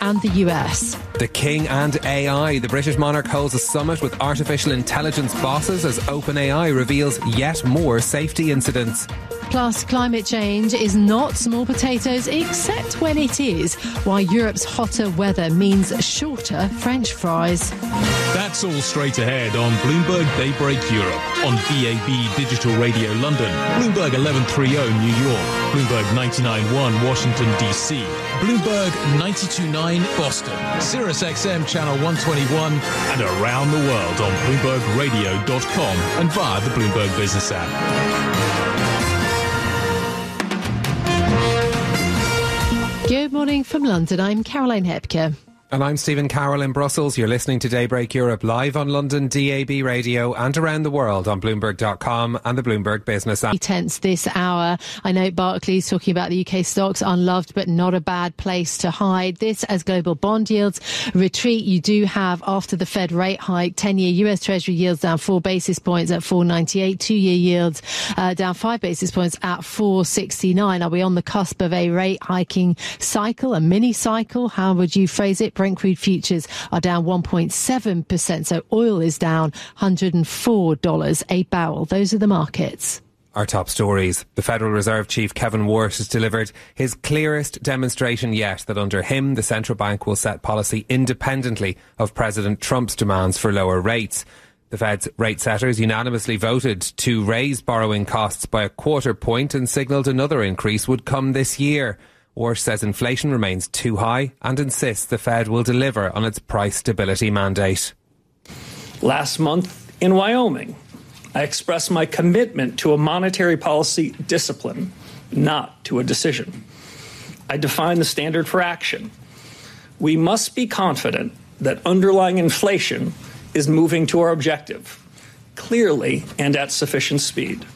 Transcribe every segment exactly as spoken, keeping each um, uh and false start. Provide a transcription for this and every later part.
and the U S. The King and A I. The British monarch holds a summit with artificial intelligence bosses as OpenAI reveals yet more safety incidents. Plus, climate change is not small potatoes, except when it is, why Europe's hotter weather means shorter French fries. That's all straight ahead on Bloomberg Daybreak Europe, on D A B Digital Radio London, Bloomberg eleven thirty New York, Bloomberg ninety-nine point one Washington, D C, Bloomberg ninety-two point nine Boston, Sirius X M Channel one twenty-one, and around the world on Bloomberg Radio dot com and via the Bloomberg Business app. Good morning from London. I'm Caroline Hepker. And I'm Stephen Carroll in Brussels. You're listening to Daybreak Europe live on London D A B Radio and around the world on Bloomberg dot com and the Bloomberg Business app. Tense this hour. I know Barclays talking about the U K stocks, unloved but not a bad place to hide. This as global bond yields retreat. You do have, after the Fed rate hike, ten-year U S Treasury yields down four basis points at four ninety-eight. Two-year yields uh, down five basis points at four sixty-nine. Are we on the cusp of a rate hiking cycle, a mini cycle? How would you phrase it? Brent crude futures are down one point seven percent, so oil is down one hundred four dollars a barrel. Those are the markets. Our top stories. The Federal Reserve Chief Kevin Wart has delivered his clearest demonstration yet that under him the central bank will set policy independently of President Trump's demands for lower rates. The Fed's rate setters unanimously voted to raise borrowing costs by a quarter point and signalled another increase would come this year. Wart says inflation remains too high and insists the Fed will deliver on its price stability mandate. Last month in Wyoming, I expressed my commitment to a monetary policy discipline, not to a decision. I defined the standard for action. We must be confident that underlying inflation is moving to our objective, clearly and at sufficient speed.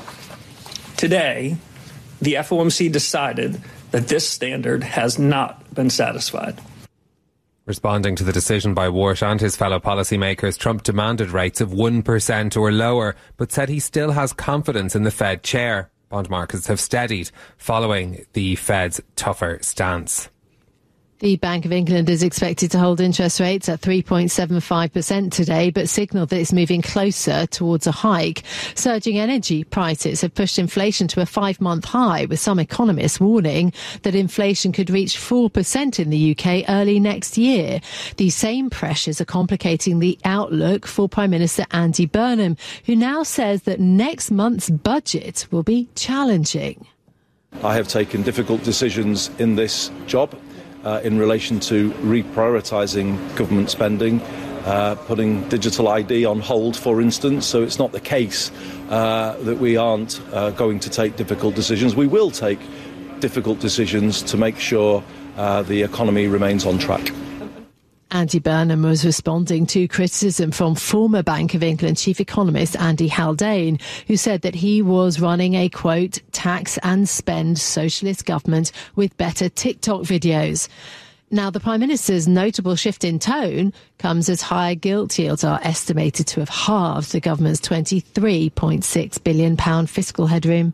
Today, the F O M C decided that this standard has not been satisfied. Responding to the decision by Wart and his fellow policymakers, Trump demanded rates of one percent or lower, but said he still has confidence in the Fed chair. Bond markets have steadied following the Fed's tougher stance. The Bank of England is expected to hold interest rates at three point seven five percent today, but signalled that it's moving closer towards a hike. Surging energy prices have pushed inflation to a five-month high, with some economists warning that inflation could reach four percent in the U K early next year. These same pressures are complicating the outlook for Prime Minister Andy Burnham, who now says that next month's budget will be challenging. I have taken difficult decisions in this job. Uh, in relation to reprioritising government spending, uh, putting digital I D on hold, for instance. So it's not the case uh, that we aren't uh, going to take difficult decisions. We will take difficult decisions to make sure uh, the economy remains on track. Andy Burnham was responding to criticism from former Bank of England chief economist Andy Haldane, who said that he was running a, quote, tax and spend socialist government with better TikTok videos. Now, the Prime Minister's notable shift in tone comes as higher gilt yields are estimated to have halved the government's twenty-three point six billion pounds fiscal headroom.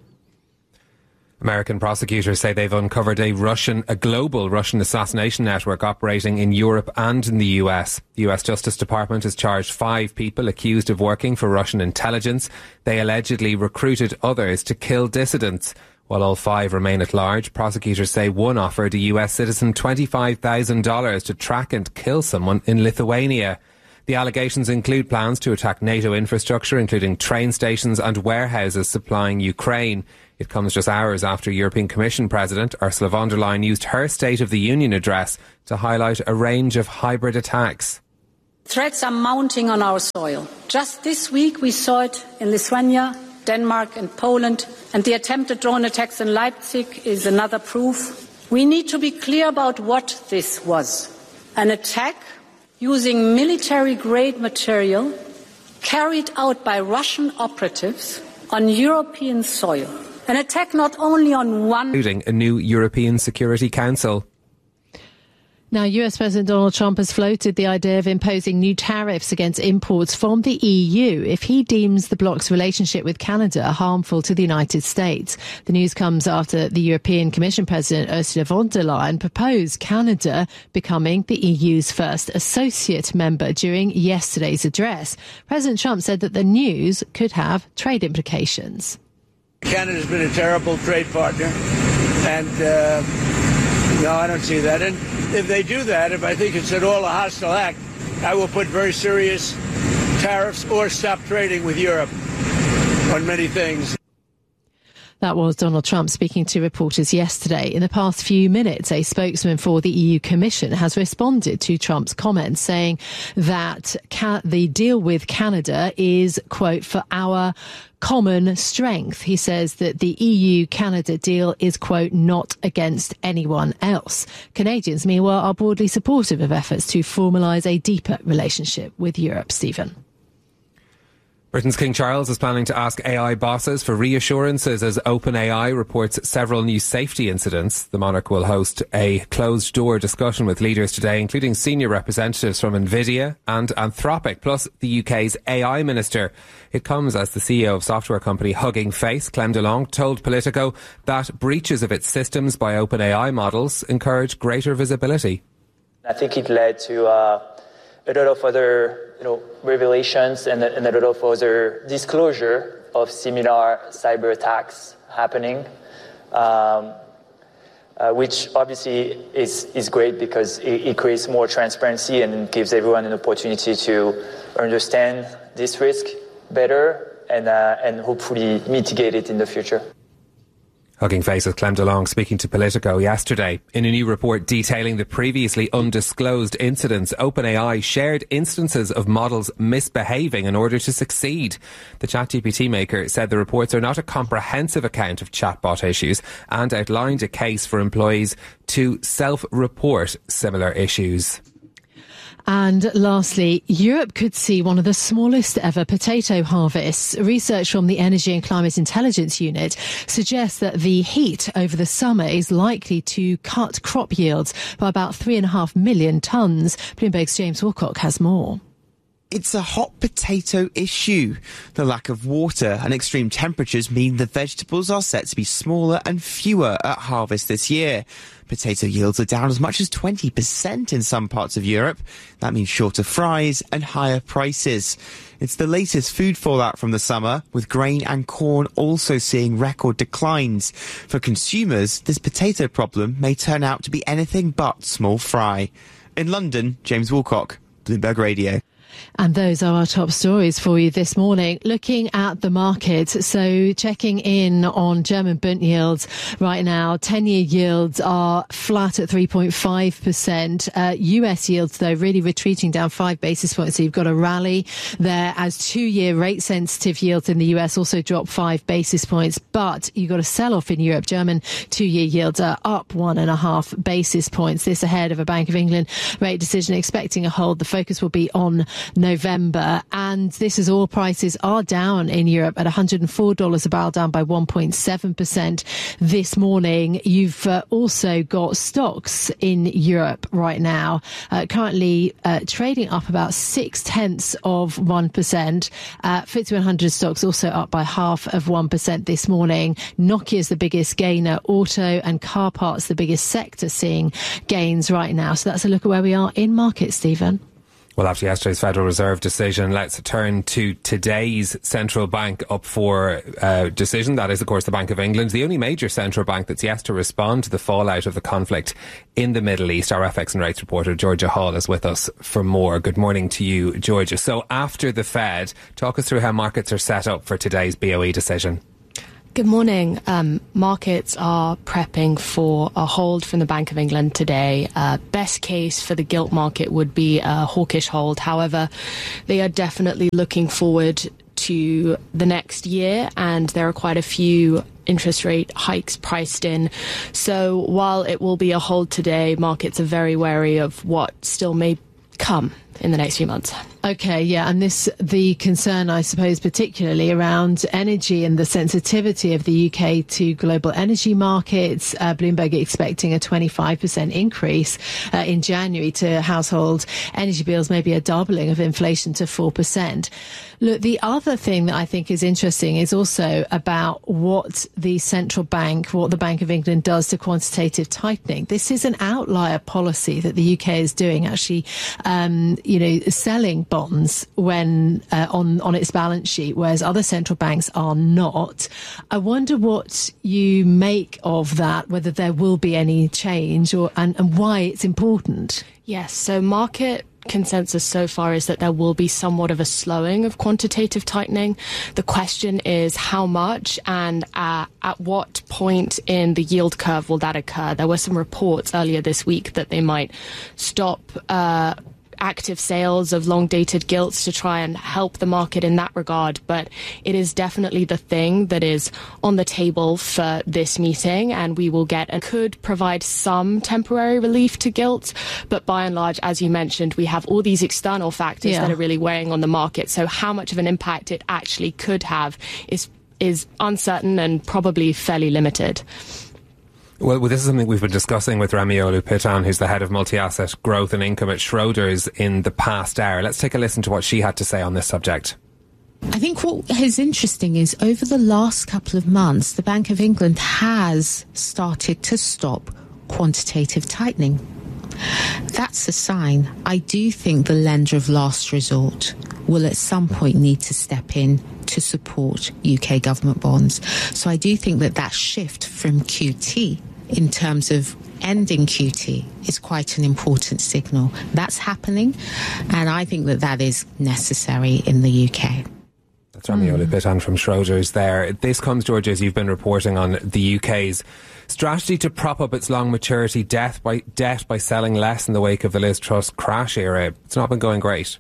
American prosecutors say they've uncovered a Russian, a global Russian assassination network operating in Europe and in the U S. The U S Justice Department has charged five people accused of working for Russian intelligence. They allegedly recruited others to kill dissidents. While all five remain at large, prosecutors say one offered a U S citizen twenty-five thousand dollars to track and kill someone in Lithuania. The allegations include plans to attack NATO infrastructure, including train stations and warehouses supplying Ukraine. It comes just hours after European Commission President Ursula von der Leyen used her State of the Union address to highlight a range of hybrid attacks. Threats are mounting on our soil. Just this week we saw it in Lithuania, Denmark and Poland, and the attempted drone attacks in Leipzig is another proof. We need to be clear about what this was. An attack using military-grade material carried out by Russian operatives on European soil. An attack not only on one... including a new European Security Council. Now, U S President Donald Trump has floated the idea of imposing new tariffs against imports from the E U if he deems the bloc's relationship with Canada harmful to the United States. The news comes after the European Commission President Ursula von der Leyen proposed Canada becoming the E U's first associate member during yesterday's address. President Trump said that the news could have trade implications. Canada's been a terrible trade partner, and uh, no, I don't see that. And if they do that, if I think it's at all a hostile act, I will put very serious tariffs or stop trading with Europe on many things. That was Donald Trump speaking to reporters yesterday. In the past few minutes, a spokesman for the E U Commission has responded to Trump's comments, saying that ca- the deal with Canada is, quote, for our common strength. He says that the E U-Canada deal is, quote, not against anyone else. Canadians, meanwhile, are broadly supportive of efforts to formalise a deeper relationship with Europe. Stephen. Britain's King Charles is planning to ask A I bosses for reassurances as OpenAI reports several new safety incidents. The monarch will host a closed-door discussion with leaders today, including senior representatives from Nvidia and Anthropic, plus the U K's A I minister. It comes as the C E O of software company Hugging Face, Clem DeLong, told Politico that breaches of its systems by OpenAI models encourage greater visibility. I think it led to uh, a lot of other you know, revelations and, and a lot of other disclosure of similar cyber attacks happening, um, uh, which obviously is, is great because it, it creates more transparency and gives everyone an opportunity to understand this risk better and, uh, and hopefully mitigate it in the future. Hugging Face's Clem DeLong speaking to Politico yesterday. In a new report detailing the previously undisclosed incidents, OpenAI shared instances of models misbehaving in order to succeed. The ChatGPT maker said the reports are not a comprehensive account of chatbot issues and outlined a case for employees to self-report similar issues. And lastly, Europe could see one of the smallest ever potato harvests. Research from the Energy and Climate Intelligence Unit suggests that the heat over the summer is likely to cut crop yields by about three and a half million tonnes. Bloomberg's James Wilcock has more. It's a hot potato issue. The lack of water and extreme temperatures mean the vegetables are set to be smaller and fewer at harvest this year. Potato yields are down as much as twenty percent in some parts of Europe. That means shorter fries and higher prices. It's the latest food fallout from the summer, with grain and corn also seeing record declines. For consumers, this potato problem may turn out to be anything but small fry. In London, James Wilcock, Bloomberg Radio. And those are our top stories for you this morning. Looking at the market, so checking in on German Bund yields right now. ten-year yields are flat at three point five percent. Uh, U S yields, though, really retreating down five basis points. So you've got a rally there as two-year rate-sensitive yields in the U S also drop five basis points. But you've got a sell-off in Europe. German two-year yields are up one and a half basis points. This ahead of a Bank of England rate decision expecting a hold. The focus will be on November, and this is all prices are down in Europe at one hundred four dollars a barrel, down by one point seven percent this morning. You've uh, also got stocks in Europe right now uh, currently uh, trading up about six tenths of one percent. Uh, F T S E one hundred stocks also up by half of one percent this morning. Nokia is the biggest gainer. Auto and car parts the biggest sector seeing gains right now. So that's a look at where we are in markets, Stephen. Well, after yesterday's Federal Reserve decision, let's turn to today's central bank up for uh, decision. That is, of course, the Bank of England, the only major central bank that's yet to respond to the fallout of the conflict in the Middle East. Our F X and rates reporter, Georgia Hall, is with us for more. Good morning to you, Georgia. So after the Fed, talk us through how markets are set up for today's B O E decision. Good morning. Um, markets are prepping for a hold from the Bank of England today. Uh, best case for the gilt market would be a hawkish hold. However, they are definitely looking forward to the next year, and there are quite a few interest rate hikes priced in. So while it will be a hold today, markets are very wary of what still may come in the next few months. Okay, yeah, and this, the concern, I suppose, particularly around energy and the sensitivity of the U K to global energy markets. Uh, Bloomberg expecting a twenty-five percent increase uh, in January to household energy bills, maybe a doubling of inflation to four percent. Look, the other thing that I think is interesting is also about what the central bank, what the Bank of England does to quantitative tightening. This is an outlier policy that the U K is doing, actually, um, you know, selling bonds when uh, on on its balance sheet, whereas other central banks are not. I wonder what you make of that, whether there will be any change, or and, and why it's important. Yes, so market consensus so far is that there will be somewhat of a slowing of quantitative tightening. The question is how much and uh, at what point in the yield curve will that occur? There were some reports earlier this week that they might stop uh active sales of long-dated gilts to try and help the market in that regard. But it is definitely the thing that is on the table for this meeting, and we will get and could provide some temporary relief to gilts. But by and large, as you mentioned, we have all these external factors yeah. that are really weighing on the market. So how much of an impact it actually could have is is uncertain and probably fairly limited. Well, this is something we've been discussing with Remiolu Pitan, who's the head of multi-asset growth and income at Schroders, in the past hour. Let's take a listen to what she had to say on this subject. I think what is interesting is over the last couple of months, the Bank of England has started to stop quantitative tightening. That's a sign. I do think the lender of last resort will at some point need to step in to support U K government bonds. So I do think that that shift from Q T in terms of ending Q T is quite an important signal. That's happening, and I think that that is necessary in the U K. That's Remiolu Pitan from Schroders there. This comes, Georgia, as you've been reporting on the U K's strategy to prop up its long maturity debt by, debt by selling less in the wake of the Liz Truss crash era. It's not been going great.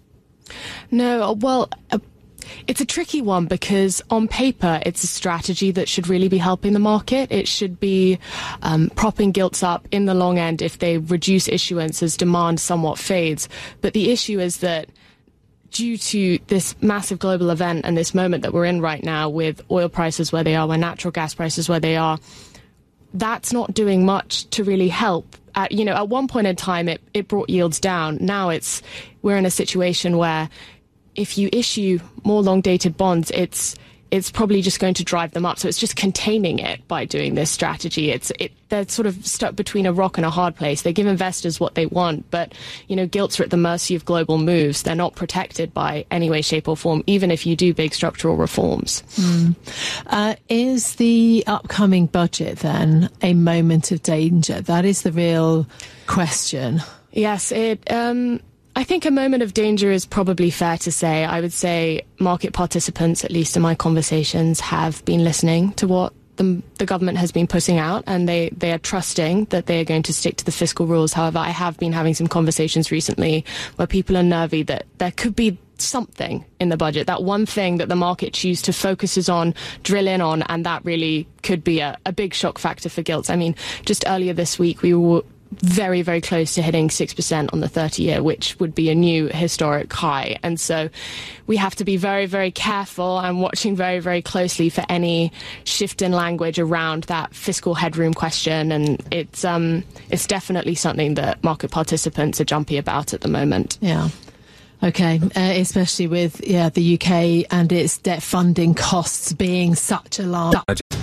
No, well, uh, it's a tricky one because on paper it's a strategy that should really be helping the market. It should be um, propping gilts up in the long end if they reduce issuance as demand somewhat fades. But the issue is that due to this massive global event and this moment that we're in right now, with oil prices where they are, where natural gas prices where they are, that's not doing much to really help. At, you know, at one point in time, it, it brought yields down. Now it's we're in a situation where if you issue more long-dated bonds, it's it's probably just going to drive them up. So it's just containing it by doing this strategy. It's it they're sort of stuck between a rock and a hard place. They give investors what they want, but you know, gilts are at the mercy of global moves. They're not protected by any way, shape, or form, even if you do big structural reforms. Mm. Uh, is the upcoming budget then a moment of danger? That is the real question. Yes, it. Um, I think a moment of danger is probably fair to say. I would say market participants, at least in my conversations, have been listening to what the, the government has been putting out, and they, they are trusting that they are going to stick to the fiscal rules. However, I have been having some conversations recently where people are nervy that there could be something in the budget, that one thing that the market choose to focuses on, drill in on, and that really could be a, a big shock factor for gilts. I mean, just earlier this week, we were very, very close to hitting six percent on the thirty-year, which would be a new historic high. And so we have to be very, very careful and watching very, very closely for any shift in language around that fiscal headroom question. And it's um, it's definitely something that market participants are jumpy about at the moment. Yeah. Okay, uh, especially with yeah the U K and its debt funding costs being such a large...